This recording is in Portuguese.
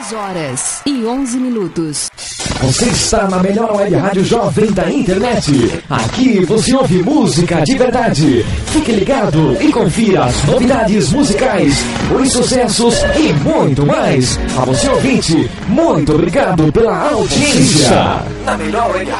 2h11. Você está na melhor web rádio jovem da internet. Aqui você ouve música de verdade. Fique ligado e confira as novidades musicais, os sucessos e muito mais. A você ouvinte, muito obrigado pela audiência. Na melhor web